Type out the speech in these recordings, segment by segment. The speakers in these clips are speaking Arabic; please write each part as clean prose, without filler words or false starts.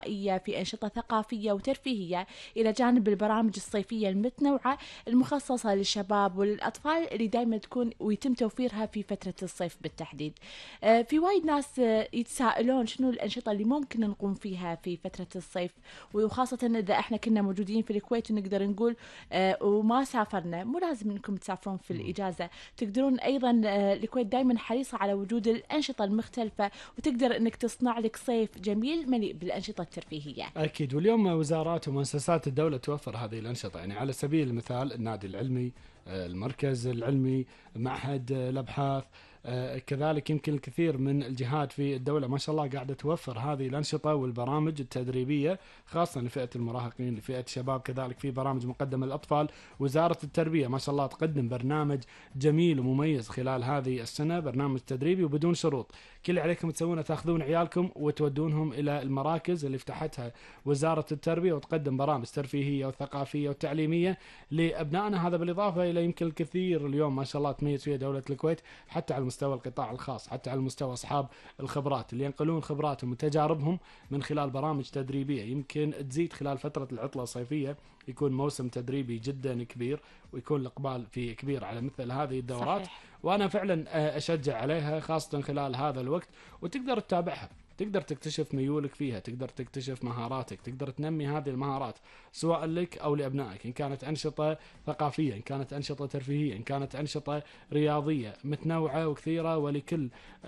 في أنشطة ثقافية وترفيهية، إلى جانب البرامج الصيفية المتنوعة المخصصة للشباب وللأطفال اللي دائما تكون ويتم توفيرها في فترة الصيف بالتحديد. في وايد ناس يتساءلون شنو الأنشطة اللي ممكن نقوم فيها في فترة الصيف، وخاصة إذا إحنا كنا موجودين في الكويت ونقدر نقول وما سافرنا. مو لازم إنكم تسافرون في الإجازة، تقدرون أيضا الكويت دائما حريصة على وجود الأنشطة المختلفة، وتقدر إنك تصنع لك صيف جميل مليء بالأنشطة الترفيهية. أكيد، واليوم وزارات ومؤسسات الدولة توفر هذه الأنشطة، يعني على سبيل المثال النادي العلمي، المركز العلمي، معهد الأبحاث، كذلك يمكن الكثير من الجهات في الدولة ما شاء الله قاعدة توفر هذه الأنشطة والبرامج التدريبية خاصة لفئة المراهقين، لفئة الشباب، كذلك في برامج مقدمة للأطفال. وزارة التربية ما شاء الله تقدم برنامج جميل ومميز خلال هذه السنة، برنامج تدريبي وبدون شروط. كل اللي عليكم تسوونه تاخذون عيالكم وتودونهم إلى المراكز اللي فتحتها وزارة التربية، وتقدم برامج ترفيهية وثقافية وتعليمية لأبنائنا. هذا بالإضافة إلى يمكن الكثير اليوم ما شاء الله تميز فيها دولة الكويت حتى على مستوى القطاع الخاص، حتى على مستوى أصحاب الخبرات اللي ينقلون خبراتهم وتجاربهم من خلال برامج تدريبية. يمكن تزيد خلال فترة العطلة الصيفية، يكون موسم تدريبي جدا كبير، ويكون الإقبال فيه كبير على مثل هذه الدورات. صحيح. وأنا فعلا أشجع عليها خاصة خلال هذا الوقت، وتقدر تتابعها، تقدر تكتشف ميولك فيها، تقدر تكتشف مهاراتك، تقدر تنمي هذه المهارات سواء لك أو لأبنائك، إن كانت أنشطة ثقافية، إن كانت أنشطة ترفيهية، إن كانت أنشطة رياضية متنوعة وكثيرة ولكل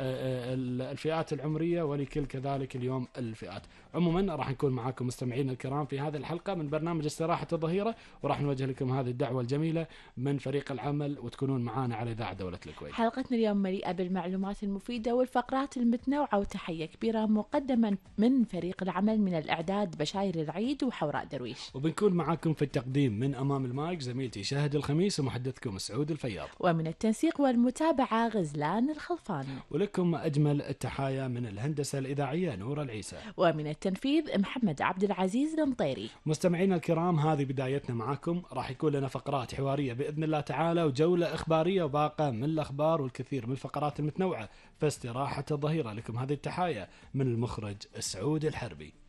الفئات العمرية ولكل كذلك اليوم الفئات. عموما راح نكون معاكم مستمعين الكرام في هذه الحلقة من برنامج استراحة الظهيرة، وراح نوجه لكم هذه الدعوة الجميلة من فريق العمل، وتكونون معنا على إذاعة دولة الكويت. حلقتنا اليوم مليئة بالمعلومات المفيدة والفقرات المتنوعة، وتحية كبيرة مقدما من فريق العمل من الإعداد بشاير العيد وحوراء درويش. وبنكون معاكم في التقديم من أمام المايك زميلتي شاهد الخميس، ومحدثكم سعود الفياض، ومن التنسيق والمتابعة غزلان الخلفاني، ولكم أجمل التحايا من الهندسة الإذاعية نور العيسى، ومن التنفيذ محمد عبد العزيز المطيري. مستمعينا الكرام، هذه بدايتنا معكم، راح يكون لنا فقرات حوارية بإذن الله تعالى، وجولة إخبارية، وباقة من الأخبار والكثير من الفقرات المتنوعة. فاستراحة الظهيرة لكم هذه التحايا من المخرج سعود الحربي.